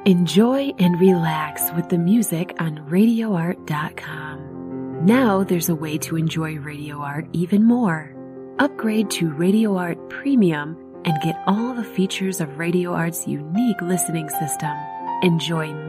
Enjoy and relax with the music on RadioArt.com. Now there's a way to enjoy Radio Art even more. Upgrade to Radio Art Premium and get all the features of Radio Art's unique listening system. Enjoy